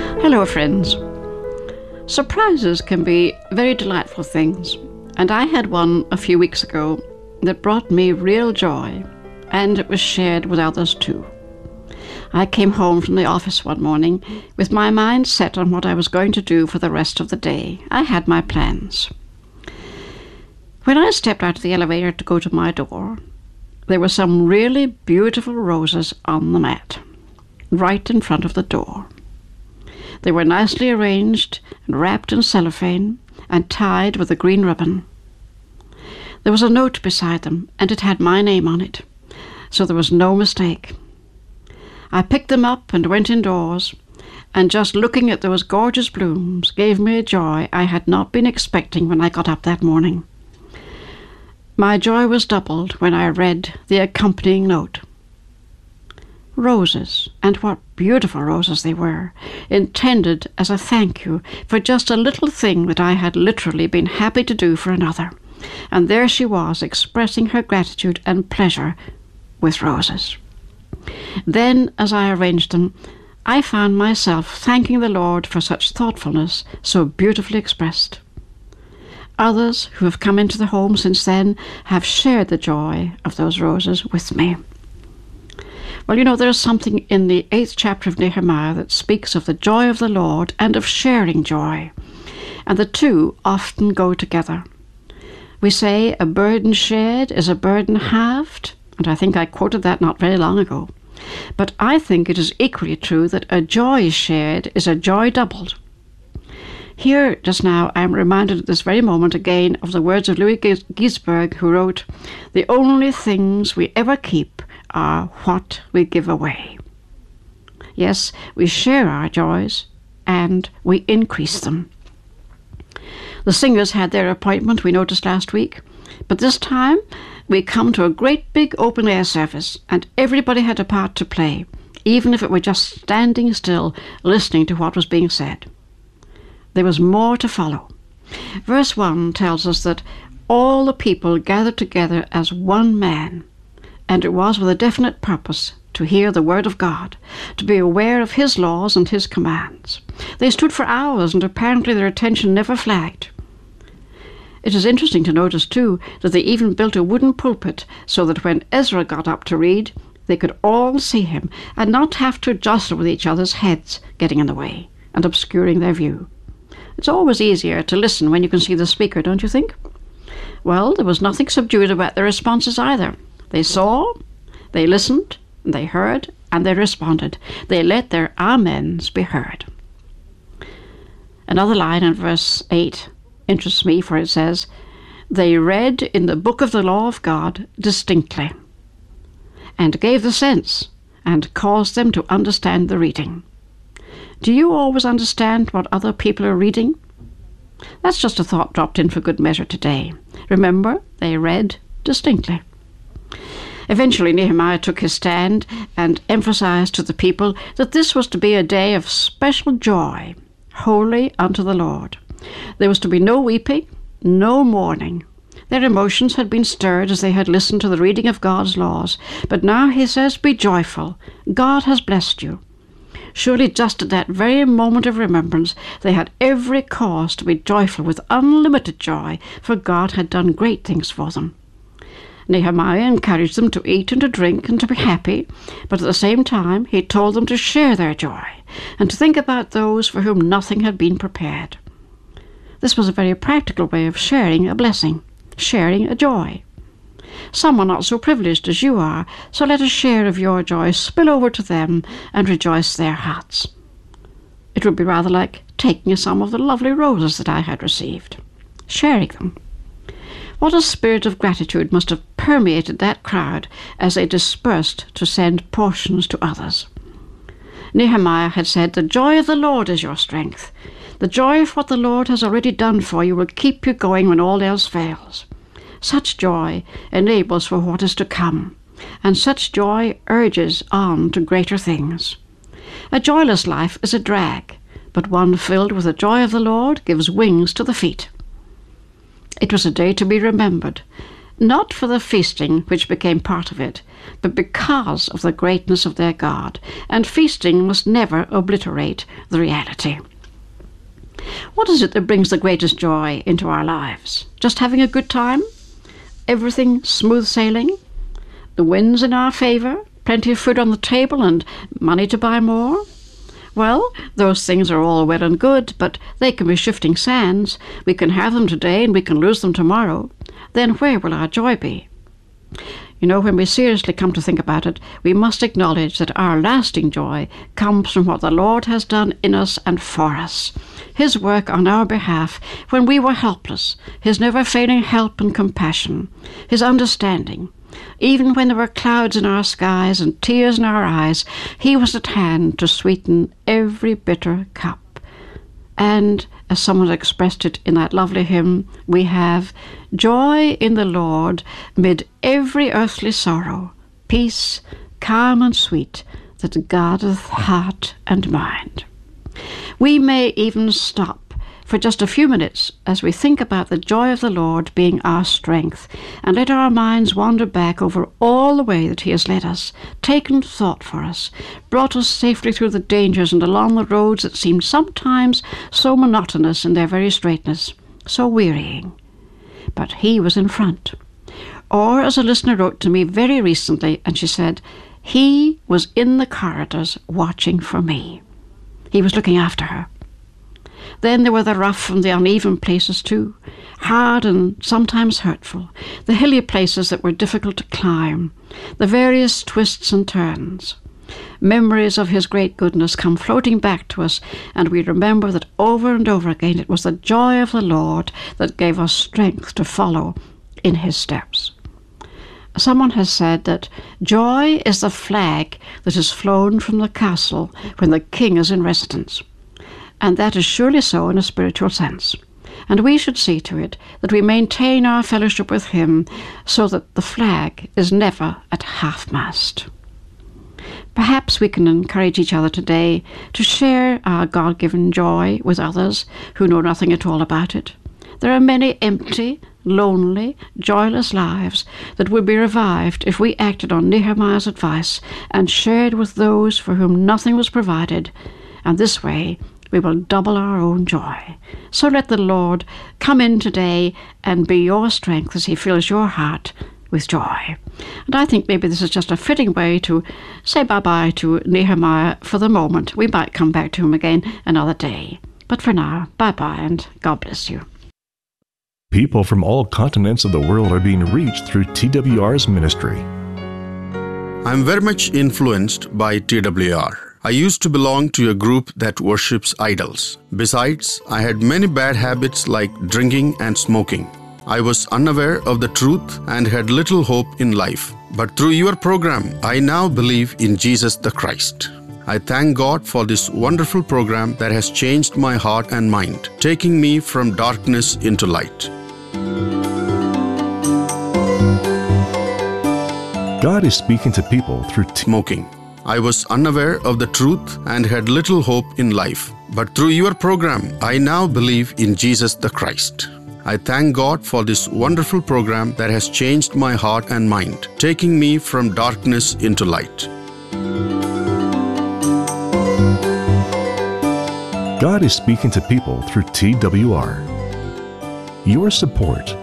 Hello, friends. Surprises can be very delightful things, and I had one a few weeks ago that brought me real joy, and it was shared with others too. I came home from the office one morning with my mind set on what I was going to do for the rest of the day. I had my plans. When I stepped out of the elevator to go to my door, there were some really beautiful roses on the mat, right in front of the door. They were nicely arranged and wrapped in cellophane and tied with a green ribbon. There was a note beside them, and it had my name on it, so there was no mistake. I picked them up and went indoors, and just looking at those gorgeous blooms gave me a joy I had not been expecting when I got up that morning. My joy was doubled when I read the accompanying note. Roses, and what beautiful roses they were, intended as a thank you for just a little thing that I had literally been happy to do for another. And there she was, expressing her gratitude and pleasure with roses. Then, as I arranged them, I found myself thanking the Lord for such thoughtfulness so beautifully expressed. Others who have come into the home since then have shared the joy of those roses with me. Well, you know, there is something in the 8th chapter of Nehemiah that speaks of the joy of the Lord and of sharing joy, and the two often go together. We say a burden shared is a burden halved, and I think I quoted that not very long ago. But I think it is equally true that a joy shared is a joy doubled. Here, just now, I am reminded at this very moment again of the words of Louis Ginsberg, who wrote, "The only things we ever keep are what we give away." Yes, we share our joys and we increase them. The singers had their appointment, we noticed last week, but this time we come to a great big open-air service, and everybody had a part to play, even if it were just standing still, listening to what was being said. There was more to follow. Verse 1 tells us that all the people gathered together as one man, and it was with a definite purpose to hear the word of God, to be aware of his laws and his commands. They stood for hours, and apparently their attention never flagged. It is interesting to notice, too, that they even built a wooden pulpit so that when Ezra got up to read, they could all see him and not have to jostle with each other's heads getting in the way and obscuring their view. It's always easier to listen when you can see the speaker, don't you think? Well, there was nothing subdued about their responses either. They saw, they listened, they heard, and they responded. They let their amens be heard. Another line in verse 8 interests me, for it says, "They read in the book of the law of God distinctly, and gave the sense, and caused them to understand the reading." Do you always understand what other people are reading? That's just a thought dropped in for good measure today. Remember, they read distinctly. Eventually Nehemiah took his stand and emphasized to the people that this was to be a day of special joy, holy unto the Lord. There was to be no weeping, no mourning. Their emotions had been stirred as they had listened to the reading of God's laws, but now he says, "Be joyful. God has blessed you." Surely just at that very moment of remembrance they had every cause to be joyful with unlimited joy, for God had done great things for them. Nehemiah encouraged them to eat and to drink and to be happy, but at the same time he told them to share their joy and to think about those for whom nothing had been prepared. This was a very practical way of sharing a blessing, sharing a joy. Some are not so privileged as you are, so let a share of your joy spill over to them and rejoice their hearts. It would be rather like taking some of the lovely roses that I had received, sharing them. What a spirit of gratitude must have permeated that crowd as they dispersed to send portions to others. Nehemiah had said, "The joy of the Lord is your strength." The joy of what the Lord has already done for you will keep you going when all else fails. Such joy enables for what is to come, and such joy urges on to greater things. A joyless life is a drag, but one filled with the joy of the Lord gives wings to the feet. It was a day to be remembered, not for the feasting which became part of it, but because of the greatness of their God, and feasting must never obliterate the reality. What is it that brings the greatest joy into our lives? Just having a good time? Everything smooth sailing? The wind's in our favour? Plenty of food on the table and money to buy more? Well, those things are all well and good, but they can be shifting sands. We can have them today and we can lose them tomorrow. Then where will our joy be? You know, when we seriously come to think about it, we must acknowledge that our lasting joy comes from what the Lord has done in us and for us. His work on our behalf when we were helpless, His never-failing help and compassion, His understanding. Even when there were clouds in our skies and tears in our eyes, He was at hand to sweeten every bitter cup. And, as someone expressed it in that lovely hymn, we have joy in the Lord mid every earthly sorrow, peace, calm and sweet, that guardeth heart and mind. We may even stop for just a few minutes as we think about the joy of the Lord being our strength, and let our minds wander back over all the way that He has led us, taken thought for us, brought us safely through the dangers and along the roads that seemed sometimes so monotonous in their very straightness, so wearying. But He was in front. Or, as a listener wrote to me very recently, and she said, He was in the corridors watching for me. He was looking after her. Then there were the rough and the uneven places too, hard and sometimes hurtful, the hilly places that were difficult to climb, the various twists and turns. Memories of His great goodness come floating back to us, and we remember that over and over again it was the joy of the Lord that gave us strength to follow in His steps. Someone has said that joy is the flag that is flown from the castle when the king is in residence. And that is surely so in a spiritual sense. And we should see to it that we maintain our fellowship with Him so that the flag is never at half-mast. Perhaps we can encourage each other today to share our God-given joy with others who know nothing at all about it. There are many empty, lonely, joyless lives that would be revived if we acted on Nehemiah's advice and shared with those for whom nothing was provided, and this way we will double our own joy. So let the Lord come in today and be your strength as He fills your heart with joy. And I think maybe this is just a fitting way to say bye-bye to Nehemiah for the moment. We might come back to him again another day. But for now, bye-bye and God bless you. People from all continents of the world are being reached through TWR's ministry. I'm very much influenced by TWR. I used to belong to a group that worships idols. Besides, I had many bad habits like drinking and smoking. I was unaware of the truth and had little hope in life. But through your program, I now believe in Jesus the Christ. I thank God for this wonderful program that has changed my heart and mind, taking me from darkness into light. God is speaking to people through smoking. I was unaware of the truth and had little hope in life. But through your program, I now believe in Jesus the Christ. I thank God for this wonderful program that has changed my heart and mind, taking me from darkness into light. God is speaking to people through TWR. Your support